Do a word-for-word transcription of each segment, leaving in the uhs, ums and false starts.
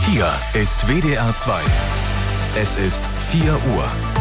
Hier ist W D R zwei. Es ist vier Uhr.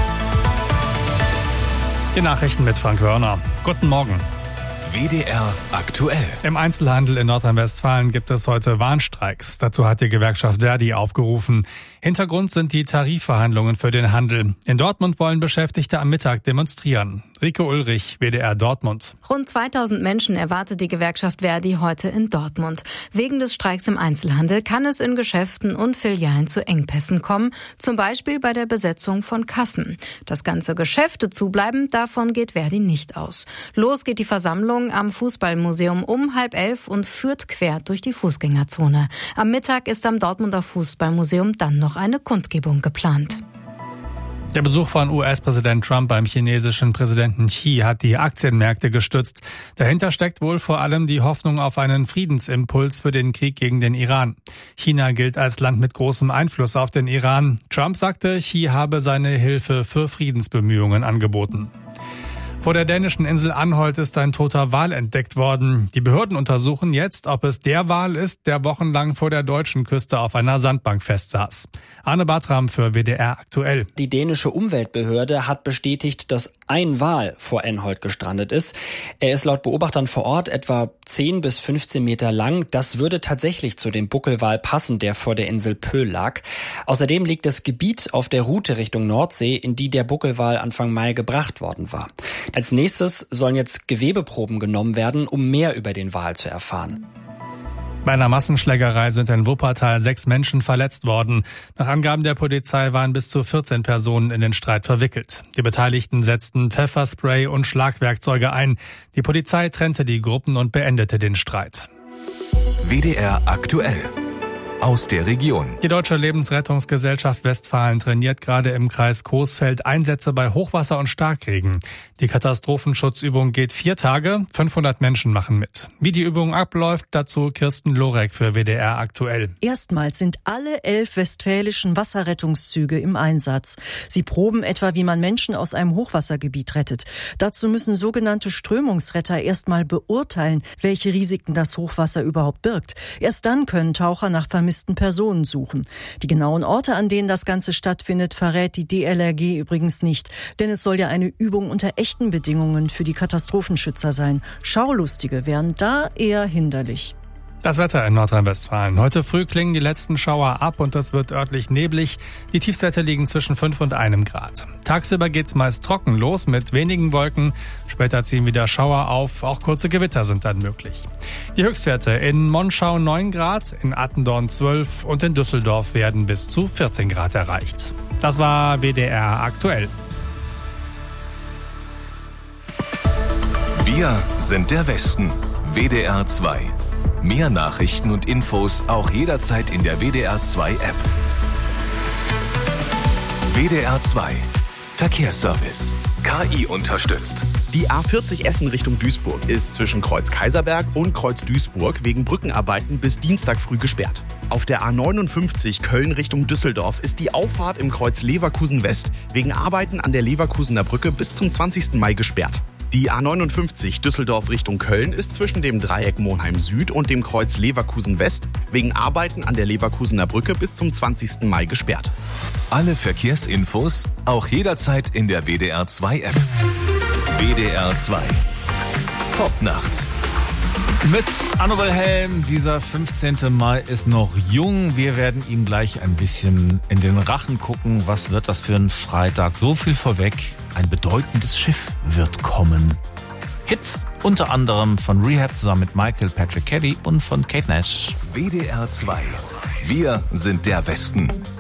Die Nachrichten mit Frank Wörner. Guten Morgen. W D R aktuell. Im Einzelhandel in Nordrhein-Westfalen gibt es heute Warnstreiks. Dazu hat die Gewerkschaft Verdi aufgerufen. Hintergrund sind die Tarifverhandlungen für den Handel. In Dortmund wollen Beschäftigte am Mittag demonstrieren. Rike Ulrich, W D R Dortmund. Rund zweitausend Menschen erwartet die Gewerkschaft Verdi heute in Dortmund. Wegen des Streiks im Einzelhandel kann es in Geschäften und Filialen zu Engpässen kommen, zum Beispiel bei der Besetzung von Kassen. Dass ganze Geschäfte zubleiben, davon geht Verdi nicht aus. Los geht die Versammlung am Fußballmuseum um halb elf und führt quer durch die Fußgängerzone. Am Mittag ist am Dortmunder Fußballmuseum dann noch eine Kundgebung geplant. Der Besuch von U S-Präsident Trump beim chinesischen Präsidenten Xi hat die Aktienmärkte gestützt. Dahinter steckt wohl vor allem die Hoffnung auf einen Friedensimpuls für den Krieg gegen den Iran. China gilt als Land mit großem Einfluss auf den Iran. Trump sagte, Xi habe seine Hilfe für Friedensbemühungen angeboten. Vor der dänischen Insel Anholt ist ein toter Wal entdeckt worden. Die Behörden untersuchen jetzt, ob es der Wal ist, der wochenlang vor der deutschen Küste auf einer Sandbank festsaß. Arne Bartram für W D R aktuell. Die dänische Umweltbehörde hat bestätigt, dass ein Wal vor Anholt gestrandet ist. Er ist laut Beobachtern vor Ort etwa zehn bis fünfzehn Meter lang. Das würde tatsächlich zu dem Buckelwal passen, der vor der Insel Pöhl lag. Außerdem liegt das Gebiet auf der Route Richtung Nordsee, in die der Buckelwal Anfang Mai gebracht worden war. Als nächstes sollen jetzt Gewebeproben genommen werden, um mehr über den Wal zu erfahren. Bei einer Massenschlägerei sind in Wuppertal sechs Menschen verletzt worden. Nach Angaben der Polizei waren bis zu vierzehn Personen in den Streit verwickelt. Die Beteiligten setzten Pfefferspray und Schlagwerkzeuge ein. Die Polizei trennte die Gruppen und beendete den Streit. W D R aktuell. Aus der Region. Die Deutsche Lebensrettungsgesellschaft Westfalen trainiert gerade im Kreis Coesfeld Einsätze bei Hochwasser und Starkregen. Die Katastrophenschutzübung geht vier Tage, fünfhundert Menschen machen mit. Wie die Übung abläuft, dazu Kirsten Lorek für W D R aktuell. Erstmals sind alle elf westfälischen Wasserrettungszüge im Einsatz. Sie proben etwa, wie man Menschen aus einem Hochwassergebiet rettet. Dazu müssen sogenannte Strömungsretter erstmal beurteilen, welche Risiken das Hochwasser überhaupt birgt. Erst dann können Taucher nach vermissten Personen suchen. Die genauen Orte, an denen das Ganze stattfindet, verrät die D L R G übrigens nicht. Denn es soll ja eine Übung unter echten Bedingungen für die Katastrophenschützer sein. Schaulustige wären da eher hinderlich. Das Wetter in Nordrhein-Westfalen. Heute früh klingen die letzten Schauer ab und es wird örtlich neblig. Die Tiefstwerte liegen zwischen fünf und einem Grad. Tagsüber geht's meist trocken los mit wenigen Wolken. Später ziehen wieder Schauer auf. Auch kurze Gewitter sind dann möglich. Die Höchstwerte in Monschau neun Grad, in Attendorn zwölf und in Düsseldorf werden bis zu vierzehn Grad erreicht. Das war W D R aktuell. Wir sind der Westen. W D R zwei. Mehr Nachrichten und Infos auch jederzeit in der W D R zwei App. W D R zwei. Verkehrsservice. K I unterstützt. Die A vierzig Essen Richtung Duisburg ist zwischen Kreuz Kaiserberg und Kreuz Duisburg wegen Brückenarbeiten bis Dienstag früh gesperrt. Auf der A neunundfünfzig Köln Richtung Düsseldorf ist die Auffahrt im Kreuz Leverkusen West wegen Arbeiten an der Leverkusener Brücke bis zum zwanzigsten Mai gesperrt. Die A neunundfünfzig Düsseldorf Richtung Köln ist zwischen dem Dreieck Monheim Süd und dem Kreuz Leverkusen West wegen Arbeiten an der Leverkusener Brücke bis zum zwanzigsten Mai gesperrt. Alle Verkehrsinfos auch jederzeit in der W D R zwei App. W D R zwei. Top nachts. Mit Annabel Helm, dieser fünfzehnten Mai ist noch jung. Wir werden ihm gleich ein bisschen in den Rachen gucken. Was wird das für ein Freitag? So viel vorweg. Ein bedeutendes Schiff wird kommen. Hits unter anderem von Rehab zusammen mit Michael Patrick Kelly und von Kate Nash. W D R zwei. Wir sind der Westen.